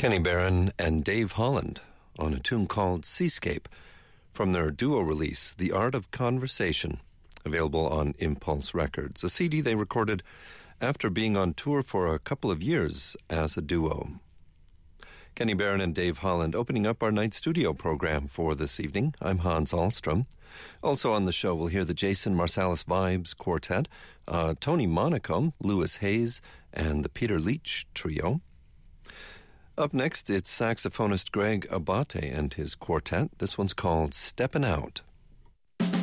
Kenny Barron and Dave Holland on a tune called Seascape from their duo release, The Art of Conversation, available on Impulse Records, a CD they recorded after being on tour for a couple of years as a duo. Kenny Barron and Dave Holland opening up our night studio program for this evening. I'm Hans Ahlstrom. Also on the show, we'll hear the Jason Marsalis Vibes Quartet, Tony Monaco, Lewis Hayes, and the Peter Leach Trio. Up next, it's saxophonist Greg Abate and his quartet. This one's called Steppin' Out.